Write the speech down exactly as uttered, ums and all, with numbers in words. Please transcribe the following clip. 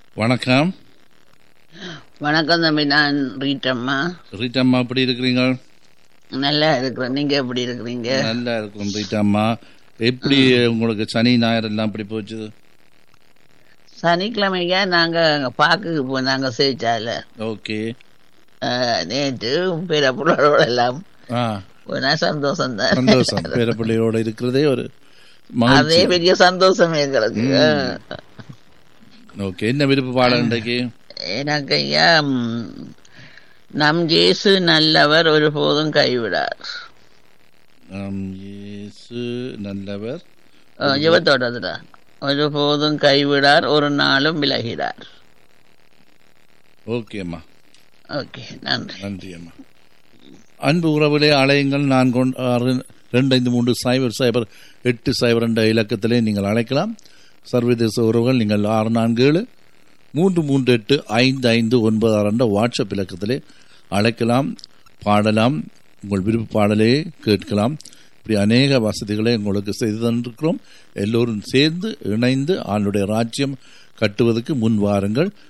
வணக்கம். வணக்கம் தம்பி, நான் ரீட்டம்மா. ரீட்டம்மா எப்படி இருக்கிறீங்க? நல்லா இருக்கிறேன். நீங்க எப்படி இருக்கிறீங்க? நல்லா இருக்கும் ரீட்டம்மா. எப்படி உங்களுக்கு சனி ஞாயிறு எல்லாம் எப்படி போச்சு? சனிக்கிழமையா நாங்க பாக்குக்கு போனாங்க சேச்சால. ஓகே. நேற்று பேரப்புள்ளோட எல்லாம் போனா சந்தோஷம் தான். சந்தோஷம். பேரப்பிள்ளையோட இருக்கிறதே ஒரு அதே பெரிய சந்தோஷம் எங்களுக்கு. ஓகே. என்ன விருப்ப பாடம் இன்றைக்கு? எனக்கு ஐயா, நம் இயேசு நல்லவர், ஒருபோதும் கைவிடார். நம் இயேசு நல்லவர், ஜெபத்தோட ஒருபோதும் கைவிடார், ஒரு நாளும் விலகிறார். ஓகே அம்மா. ஓகே, நன்றி. நன்றி அம்மா. அன்பு உறவுகளே, அலையுங்கள். நான் கொண்டு ரெண்டு ஐந்து மூன்று சைபர் சைபர் எட்டு சைபர் என்ற இலக்கத்திலே நீங்கள் அழைக்கலாம். சர்வதேச உறவுகள் நீங்கள் ஆறு நான்கு ஏழு மூன்று மூன்று எட்டு ஐந்து ஐந்து ஒன்பது ஆறு என்ற வாட்ஸ்அப் இலக்கத்திலே அழைக்கலாம், பாடலாம், உங்கள் விருப்ப பாடலே கேட்கலாம். இப்படி அநேக வசதிகளை உங்களுக்கு செய்து தந்திருக்கிறோம். எல்லோரும் சேர்ந்து இணைந்து ஆளுடைய ராஜ்யம் கட்டுவதற்கு முன் வாருங்கள்.